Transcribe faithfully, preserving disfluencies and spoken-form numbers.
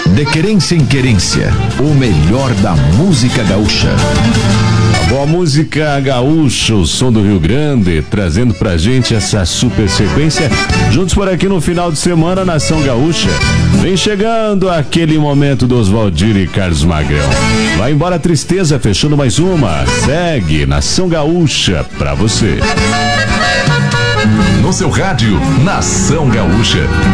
De Querência em Querência, o melhor da música gaúcha. A boa música gaúcha, o som do Rio Grande, trazendo pra gente essa super sequência. Juntos por aqui no final de semana, Nação Gaúcha. Vem chegando aquele momento do Oswaldir e Carlos Magrão. Vai embora a tristeza, fechando mais uma. Segue Nação Gaúcha pra você. No seu rádio, Nação Gaúcha.